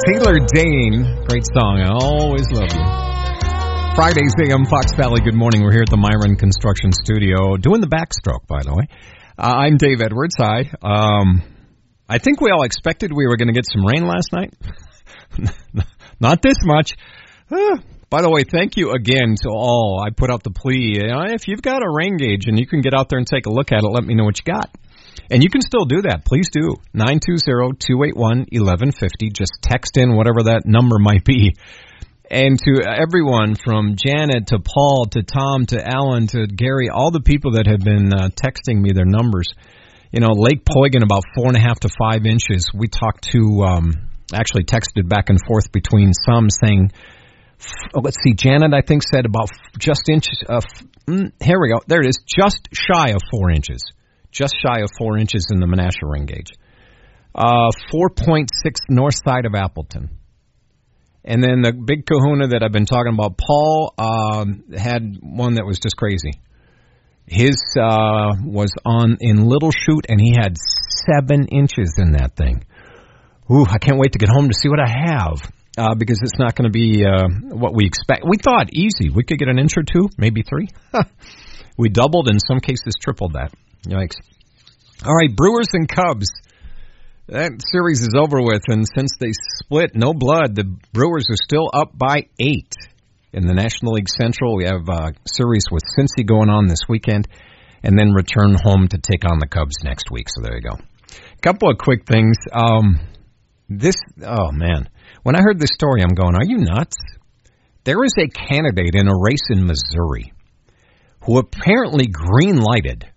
Taylor Dane, great song. I always love you. Fridays AM Fox Valley. Good morning. We're here at the Myron Construction Studio doing the backstroke, by the way. I'm Dave Edwards. Hi. I think we all expected we were going to get some rain last night. Not this much. By the way, thank you again to all. I put out the plea. If you've got a rain gauge and you can get out there and take a look at it, let me know what you got. And you can still do that. Please do. 920-281-1150. Just text in whatever that number might be. And to everyone from Janet to Paul to Tom to Alan to Gary, all the people that have been texting me their numbers. You know, Lake Poygan about 4.5 to 5 inches. We talked to, actually texted back and forth between some saying, let's see, Janet I think said about just inches. Here we go. There it is. Just shy of 4 inches. Just shy of 4 inches in the Menasha ring gauge. 4.6 north side of Appleton. And then the big kahuna that I've been talking about, Paul, had one that was just crazy. His was in Little Chute, and he had 7 inches in that thing. Ooh, I can't wait to get home to see what I have, because it's not going to be what we expect. We thought easy. We could get an inch or two, maybe 3. We doubled, in some cases tripled that. Yikes. All right, Brewers and Cubs. That series is over with, and since they split, no blood, the Brewers are still up by 8 in the National League Central. We have a series with Cincy going on this weekend, and then return home to take on the Cubs next week. So there you go. A couple of quick things. Oh, man. When I heard this story, I'm going, are you nuts? There is a candidate in a race in Missouri who apparently green-lighted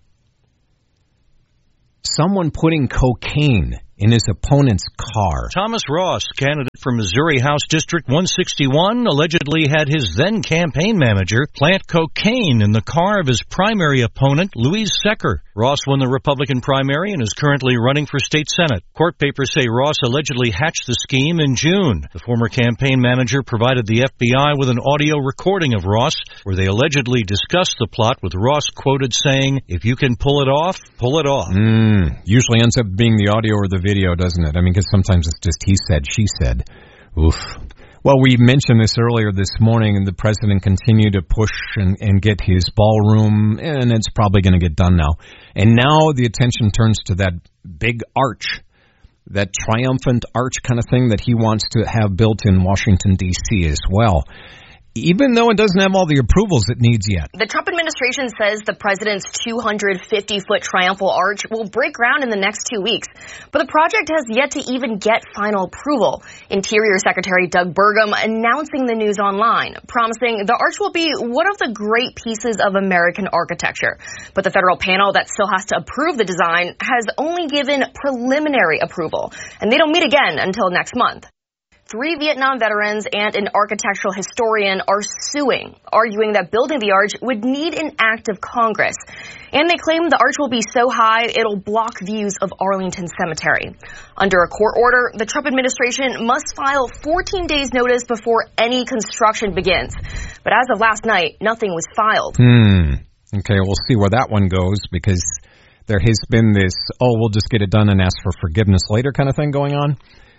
someone putting cocaine in his opponent's car. Thomas Ross, candidate for Missouri House District 161, allegedly had his then campaign manager plant cocaine in the car of his primary opponent, Louise Secker. Ross won the Republican primary and is currently running for state senate. Court papers say Ross allegedly hatched the scheme in June. The former campaign manager provided the FBI with an audio recording of Ross, where they allegedly discussed the plot, with Ross quoted saying, "If you can pull it off, pull it off." Usually ends up being the audio or the video, doesn't it? I mean, because sometimes it's just he said, she said. Oof. Well, we mentioned this earlier this morning, and the president continued to push and get his ballroom, and it's probably going to get done now. And now the attention turns to that big arch, that triumphant arch kind of thing that he wants to have built in Washington, D.C. as well, even though it doesn't have all the approvals it needs yet. The Trump administration says the president's 250-foot triumphal arch will break ground in the next 2 weeks. But the project has yet to even get final approval. Interior Secretary Doug Burgum announcing the news online, promising the arch will be one of the great pieces of American architecture. But the federal panel that still has to approve the design has only given preliminary approval, and they don't meet again until next month. 3 Vietnam veterans and an architectural historian are suing, arguing that building the arch would need an act of Congress. And they claim the arch will be so high it'll block views of Arlington Cemetery. Under a court order, the Trump administration must file 14 days notice before any construction begins. But as of last night, nothing was filed. Okay, we'll see where that one goes, because there has been this, we'll just get it done and ask for forgiveness later kind of thing going on.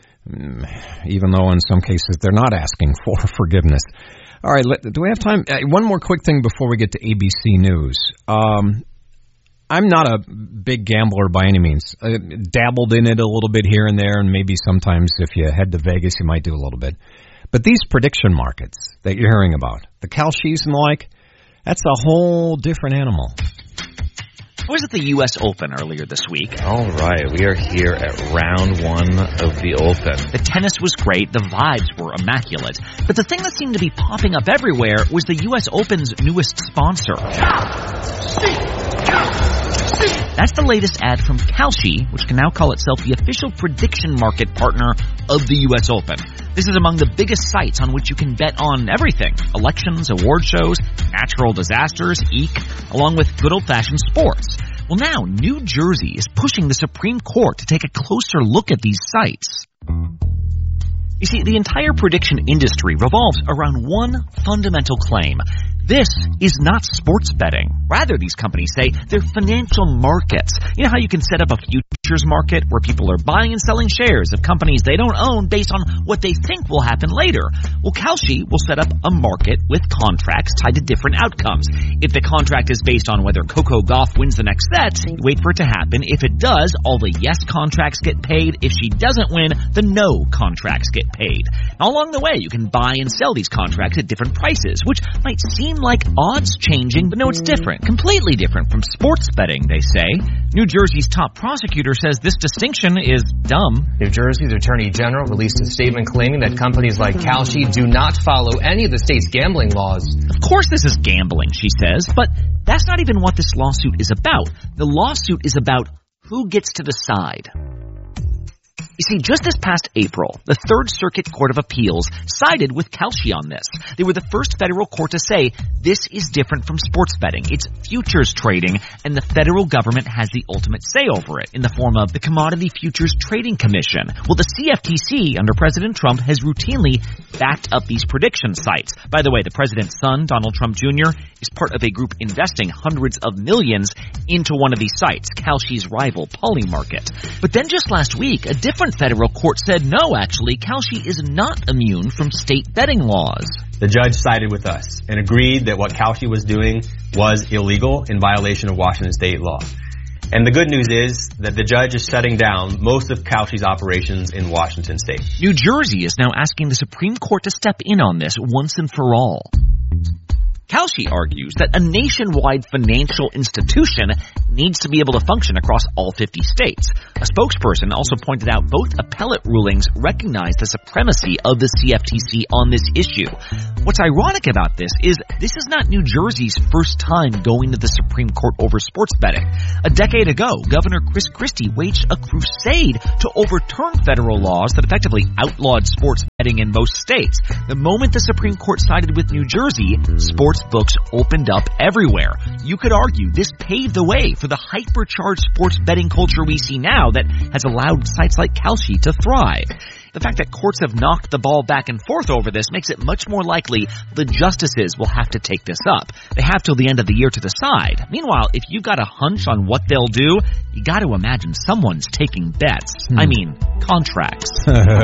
Even though in some cases they're not asking for forgiveness. All right, do we have time? One more quick thing before we get to ABC News. I'm not a big gambler by any means. I dabbled in it a little bit here and there, and maybe sometimes if you head to Vegas, you might do a little bit. But these prediction markets that you're hearing about, the Kalshis and the like, that's a whole different animal. I was at the U.S. Open earlier this week. All right, we are here at round 1 of the Open. The tennis was great, the vibes were immaculate, but the thing that seemed to be popping up everywhere was the U.S. Open's newest sponsor. That's the latest ad from Kalshi, which can now call itself the official prediction market partner of the U.S. Open. This is among the biggest sites on which you can bet on everything: elections, award shows, natural disasters, along with good old-fashioned sports. Well, now New Jersey is pushing the Supreme Court to take a closer look at these sites. You see, the entire prediction industry revolves around one fundamental claim. This is not sports betting. Rather, these companies say they're financial markets. You know how you can set up a future futures market where people are buying and selling shares of companies they don't own based on what they think will happen later. Well, Kalshi will set up a market with contracts tied to different outcomes. If the contract is based on whether Coco Gauff wins the next set, you wait for it to happen. If it does, all the yes contracts get paid. If she doesn't win, the no contracts get paid. Along the way, you can buy and sell these contracts at different prices, which might seem like odds changing, but no, it's different. Completely different from sports betting, they say. New Jersey's top prosecutor says this distinction is dumb. New Jersey's Attorney General released a statement claiming that companies like Kalshi do not follow any of the state's gambling laws. Of course this is gambling, she says, but that's not even what this lawsuit is about. The lawsuit is about who gets to decide. You see, just this past April, the Third Circuit Court of Appeals sided with Kalshi on this. They were the first federal court to say this is different from sports betting. It's futures trading, and the federal government has the ultimate say over it in the form of the Commodity Futures Trading Commission. Well, the CFTC, under President Trump, has routinely backed up these prediction sites. By the way, the president's son, Donald Trump Jr., is part of a group investing hundreds of millions into one of these sites, Kalshi's rival Polymarket. But then just last week, a different federal court said no, actually, Kalshi is not immune from state betting laws. The judge sided with us and agreed that what Kalshi was doing was illegal in violation of Washington state law. And the good news is that the judge is shutting down most of Kalshi's operations in Washington state. New Jersey is now asking the Supreme Court to step in on this once and for all. Kalshi argues that a nationwide financial institution needs to be able to function across all 50 states. A spokesperson also pointed out both appellate rulings recognize the supremacy of the CFTC on this issue. What's ironic about this is not New Jersey's first time going to the Supreme Court over sports betting. A decade ago, Governor Chris Christie waged a crusade to overturn federal laws that effectively outlawed sports betting in most states. The moment the Supreme Court sided with New Jersey, sports books opened up everywhere. You could argue this paved the way for the hypercharged sports betting culture we see now that has allowed sites like Kalshi to thrive. The fact that courts have knocked the ball back and forth over this makes it much more likely the justices will have to take this up. They have till the end of the year to decide. Meanwhile, if you've got a hunch on what they'll do, you got to imagine someone's taking bets. I mean, contracts.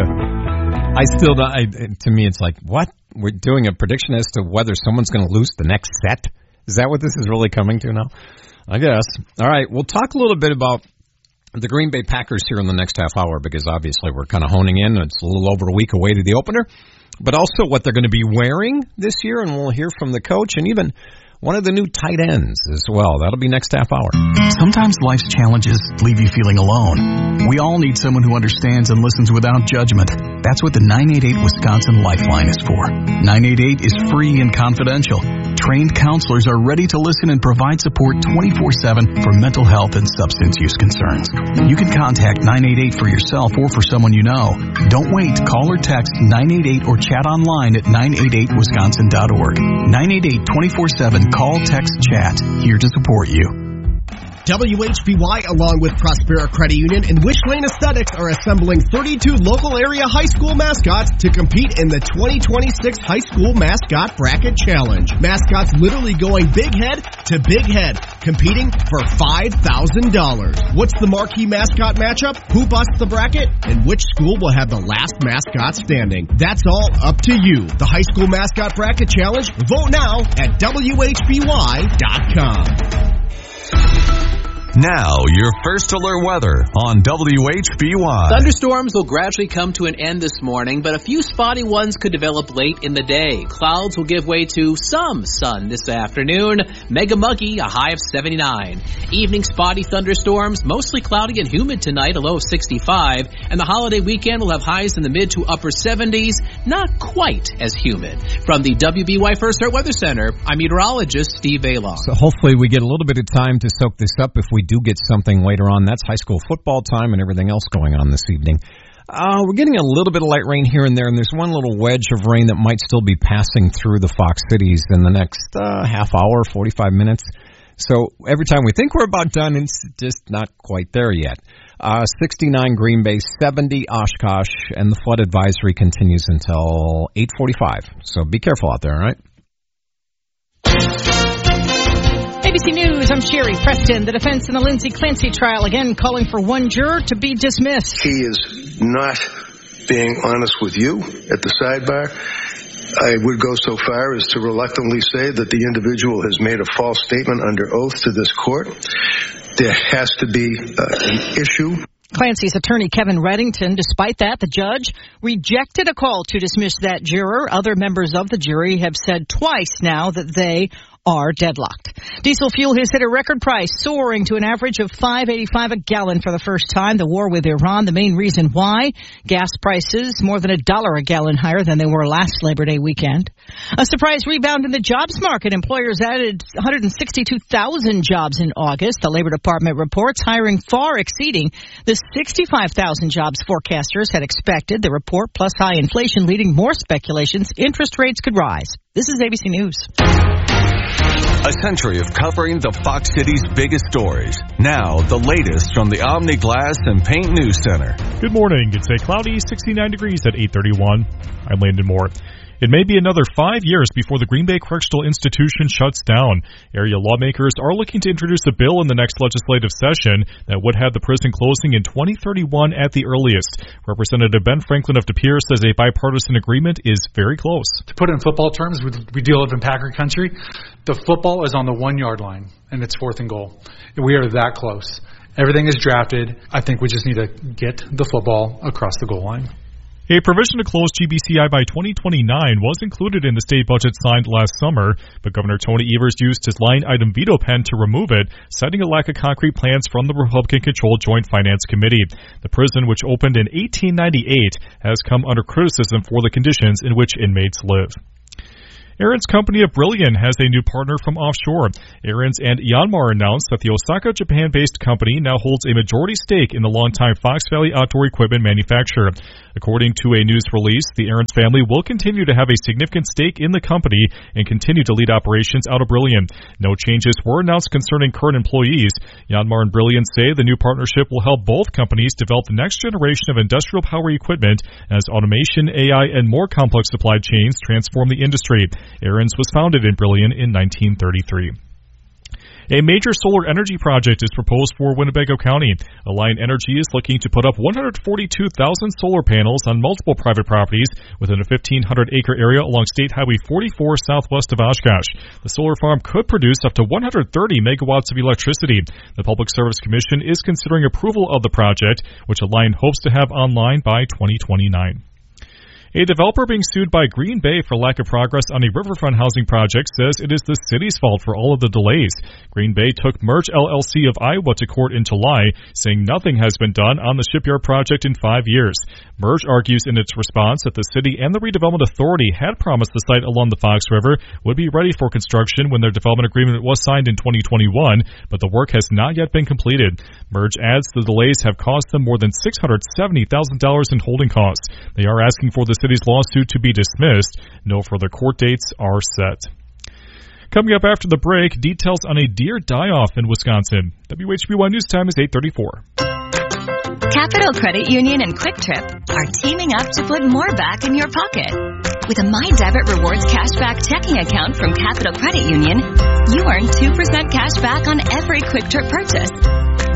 To me, it's like, what? We're doing a prediction as to whether someone's going to lose the next set? Is that what this is really coming to now? I guess. All right, we'll talk a little bit about the Green Bay Packers here in the next half hour because obviously we're kind of honing in. It's a little over a week away to the opener. But also what they're going to be wearing this year, and we'll hear from the coach and even one of the new tight ends as well. That'll be next half hour. Sometimes life's challenges leave you feeling alone. We all need someone who understands and listens without judgment. That's what the 988 Wisconsin Lifeline is for. 988 is free and confidential. Trained counselors are ready to listen and provide support 24/7 for mental health and substance use concerns. You can contact 988 for yourself or for someone you know. Don't wait. Call or text 988 or chat online at 988wisconsin.org. 988 24/7. Call, text, chat. Here to support you. WHBY, along with Prospera Credit Union and Wish Lane Aesthetics, are assembling 32 local area high school mascots to compete in the 2026 High School Mascot Bracket Challenge. Mascots literally going big head to big head, competing for $5,000. What's the marquee mascot matchup? Who busts the bracket? And which school will have the last mascot standing? That's all up to you. The High School Mascot Bracket Challenge. Vote now at WHBY.com. Now, your first alert weather on WHBY. Thunderstorms will gradually come to an end this morning, but a few spotty ones could develop late in the day. Clouds will give way to some sun this afternoon. Mega muggy, a high of 79. Evening spotty thunderstorms, mostly cloudy and humid tonight, a low of 65. And the holiday weekend will have highs in the mid to upper 70s, not quite as humid. From the WBY First Alert Weather Center, I'm meteorologist Steve Baylong. So hopefully we get a little bit of time to soak this up if we do get something later on. That's high school football time and everything else going on this evening. We're getting a little bit of light rain here and there, and there's one little wedge of rain that might still be passing through the Fox Cities in the next half hour, 45 minutes. So every time we think we're about done, it's just not quite there yet. 69 Green Bay, 70 Oshkosh, and the flood advisory continues until 8:45. So be careful out there, all right? ABC News, I'm Sherry Preston. The defense in the Lindsay Clancy trial again calling for one juror to be dismissed. He is not being honest with you at the sidebar. I would go so far as to reluctantly say that the individual has made a false statement under oath to this court. There has to be an issue. Clancy's attorney, Kevin Reddington, despite that, the judge rejected a call to dismiss that juror. Other members of the jury have said twice now that they are deadlocked. Diesel fuel has hit a record price, soaring to an average of $5.85 a gallon for the first time. The war with Iran, the main reason why. Gas prices more than $1 a gallon higher than they were last Labor Day weekend. A surprise rebound in the jobs market. Employers added 162,000 jobs in August. The Labor Department reports hiring far exceeding the 65,000 jobs forecasters had expected. The report, plus high inflation, leading more speculations interest rates could rise. This is ABC News. A century of covering the Fox City's biggest stories. Now, the latest from the Omni Glass and Paint News Center. Good morning. It's a cloudy 69 degrees at 8:31. I'm Landon Moore. It may be another 5 years before the Green Bay Correctional Institution shuts down. Area lawmakers are looking to introduce a bill in the next legislative session that would have the prison closing in 2031 at the earliest. Representative Ben Franklin of De Pere says a bipartisan agreement is very close. To put it in football terms, we do live in Packer country. The football is on the 1 yard line, and it's 4th and goal. We are that close. Everything is drafted. I think we just need to get the football across the goal line. A provision to close GBCI by 2029 was included in the state budget signed last summer, but Governor Tony Evers used his line item veto pen to remove it, citing a lack of concrete plans from the Republican-controlled Joint Finance Committee. The prison, which opened in 1898, has come under criticism for the conditions in which inmates live. Aaron's company of Brillion has a new partner from offshore. Aaron's and Yanmar announced that the Osaka, Japan-based company now holds a majority stake in the longtime Fox Valley outdoor equipment manufacturer. According to a news release, the Aaron's family will continue to have a significant stake in the company and continue to lead operations out of Brillion. No changes were announced concerning current employees. Yanmar and Brillion say the new partnership will help both companies develop the next generation of industrial power equipment as automation, AI, and more complex supply chains transform the industry. Aaron's was founded in Brillion in 1933. A major solar energy project is proposed for Winnebago County. Alliant Energy is looking to put up 142,000 solar panels on multiple private properties within a 1,500-acre area along State Highway 44 southwest of Oshkosh. The solar farm could produce up to 130 megawatts of electricity. The Public Service Commission is considering approval of the project, which Alliant hopes to have online by 2029. A developer being sued by Green Bay for lack of progress on a riverfront housing project says it is the city's fault for all of the delays. Green Bay took Merge LLC of Iowa to court in July, saying nothing has been done on the shipyard project in 5 years. Merge argues in its response that the city and the redevelopment authority had promised the site along the Fox River would be ready for construction when their development agreement was signed in 2021, but the work has not yet been completed. Merge adds the delays have cost them more than $670,000 in holding costs. They are asking for the city's lawsuit to be dismissed. No further court dates are set. Coming up after the break, details on a deer die-off in Wisconsin. WHB1 News Time is 8:34. Capital Credit Union and Quick Trip are teaming up to put more back in your pocket. With a My Debit Rewards cashback checking account from Capital Credit Union, you earn 2% cash back on every Quick Trip purchase.